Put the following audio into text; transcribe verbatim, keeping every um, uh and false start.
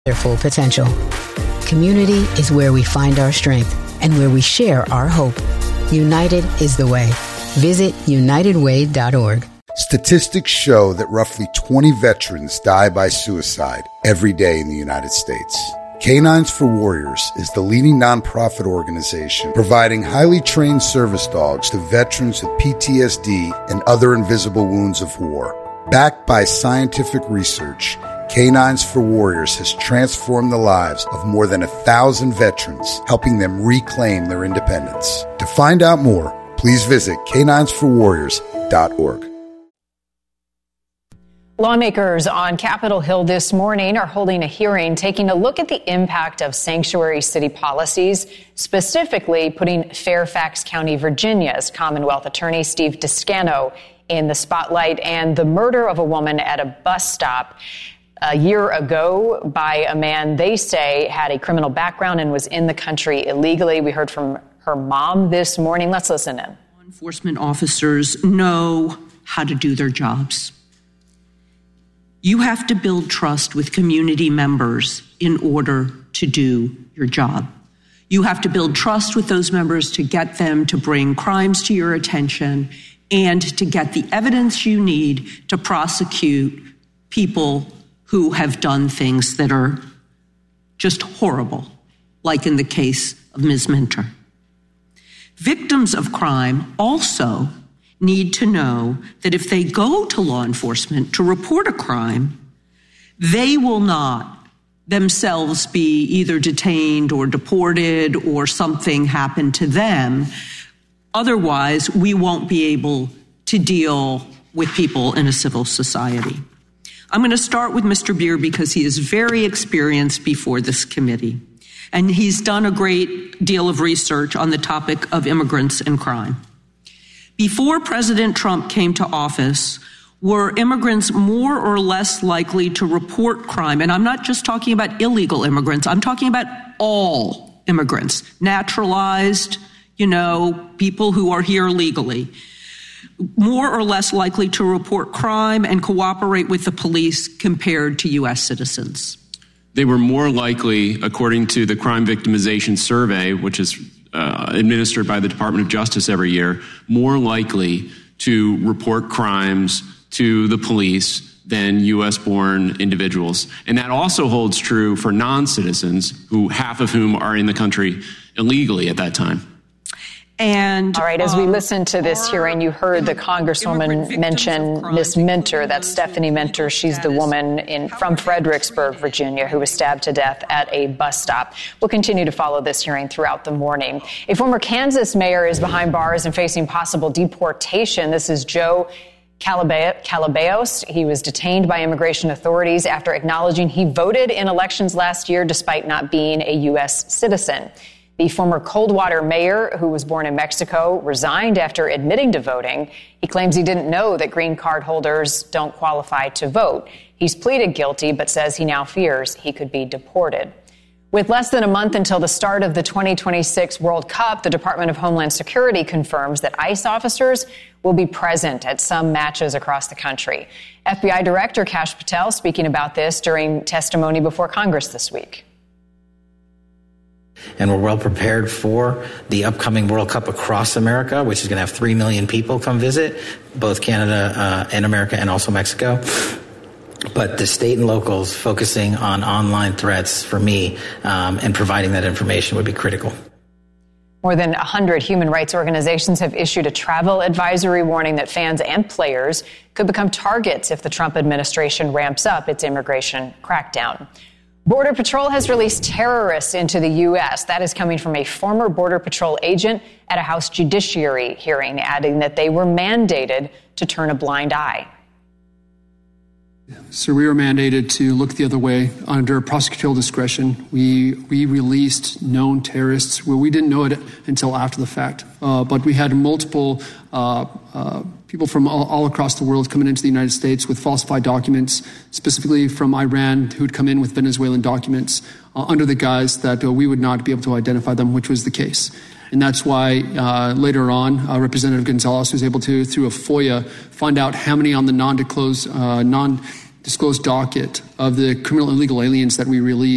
their full potential. Community is where we find our strength and where we share our hope. United is the way. Visit united way dot org. Statistics show that roughly twenty veterans die by suicide every day in the United States. Canines for Warriors is the leading nonprofit organization providing highly trained service dogs to veterans with P T S D and other invisible wounds of war. Backed by scientific research, Canines for Warriors has transformed the lives of more than a thousand veterans, helping them reclaim their independence. To find out more, please visit canines for warriors dot org. Lawmakers on Capitol Hill this morning are holding a hearing taking a look at the impact of sanctuary city policies, specifically putting Fairfax County, Virginia's Commonwealth Attorney Steve Descano in the spotlight, and the murder of a woman at a bus stop a year ago by a man they say had a criminal background and was in the country illegally. We heard from her mom this morning. Let's listen in. Law enforcement officers know how to do their jobs. You have to build trust with community members in order to do your job. You have to build trust with those members to get them to bring crimes to your attention and to get the evidence you need to prosecute people who have done things that are just horrible, like in the case of Miz Minter. Victims of crime also need to know that if they go to law enforcement to report a crime, they will not themselves be either detained or deported or something happen to them. Otherwise, we won't be able to deal with people in a civil society. I'm going to start with Mister Beer because he is very experienced before this committee, and he's done a great deal of research on the topic of immigrants and crime. Before President Trump came to office, were immigrants more or less likely to report crime? And I'm not just talking about illegal immigrants. I'm talking about all immigrants, naturalized, you know, people who are here legally, more or less likely to report crime and cooperate with the police compared to U S citizens. They were more likely, according to the Crime Victimization Survey, which is uh, administered by the Department of Justice every year, more likely to report crimes to the police than U S-born individuals. And that also holds true for non-citizens, who half of whom are in the country illegally at that time. And all right, as we listen to this hearing, you heard the Congresswoman mention Miss Minter, that's Stephanie Minter. She's the woman in from Fredericksburg, Virginia, who was stabbed to death at a bus stop. We'll continue to follow this hearing throughout the morning. A former Kansas mayor is behind bars and facing possible deportation. This is Joe Calabeos. He was detained by immigration authorities after acknowledging he voted in elections last year despite not being a U S citizen. The former Coldwater mayor, who was born in Mexico, resigned after admitting to voting. He claims he didn't know that green card holders don't qualify to vote. He's pleaded guilty, but says he now fears he could be deported. With less than a month until the start of the twenty twenty-six World Cup, the Department of Homeland Security confirms that ICE officers will be present at some matches across the country. F B I Director Kash Patel speaking about this during testimony before Congress this week. And we're well prepared for the upcoming World Cup across America, which is going to have three million people come visit, both Canada uh, and America and also Mexico. But the state and locals focusing on online threats for me um, and providing that information would be critical. More than one hundred human rights organizations have issued a travel advisory warning that fans and players could become targets if the Trump administration ramps up its immigration crackdown. Border Patrol has released terrorists into the U S. That is coming from a former Border Patrol agent at a House Judiciary hearing, adding that they were mandated to turn a blind eye. So we were mandated to look the other way under prosecutorial discretion. We we released known terrorists. Well, we didn't know it until after the fact, uh, but we had multiple uh, uh, people from all, all across the world coming into the United States with falsified documents, specifically from Iran, who'd come in with Venezuelan documents uh, under the guise that uh, we would not be able to identify them, which was the case. And that's why uh, later on, uh, Representative Gonzalez was able to, through a FOIA, find out how many on the non-disclosed, uh, non-disclosed docket of the criminal illegal aliens that we released